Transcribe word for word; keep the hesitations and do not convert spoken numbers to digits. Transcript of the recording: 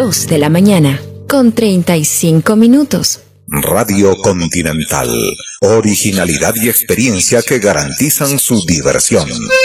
dos de la mañana, con treinta y cinco minutos. Radio Continental. Originalidad y experiencia que garantizan su diversión.